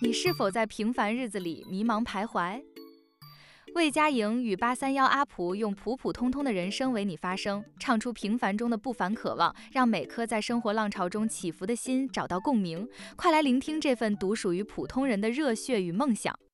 你是否在平凡日子里迷茫徘徊？魏佳莹与831阿普用普普通通的人生为你发声，唱出平凡中的不凡渴望，让每颗在生活浪潮中起伏的心找到共鸣。快来聆听这份独属于普通人的热血与梦想。